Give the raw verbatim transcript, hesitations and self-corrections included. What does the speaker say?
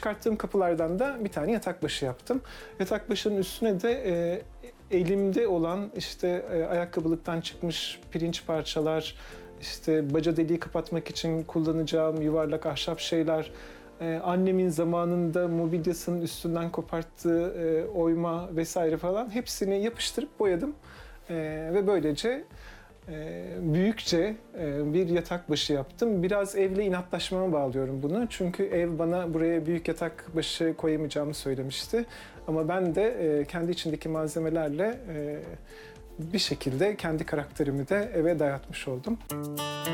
çıkarttığım kapılardan da bir tane yatak başı yaptım. Yatak başının üstüne de e, elimde olan işte e, ayakkabılıktan çıkmış pirinç parçalar, işte baca deliği kapatmak için kullanacağım yuvarlak ahşap şeyler, e, annemin zamanında mobilyasının üstünden koparttığı e, oyma vesaire falan hepsini yapıştırıp boyadım. E, ve böylece e, büyükçe e, bir yatak başı yaptım. Biraz evle inatlaşmama bağlıyorum bunu. Çünkü ev bana buraya büyük yatak başı koyamayacağımı söylemişti. Ama ben de e, kendi içindeki malzemelerle e, bir şekilde kendi karakterimi de eve dayatmış oldum.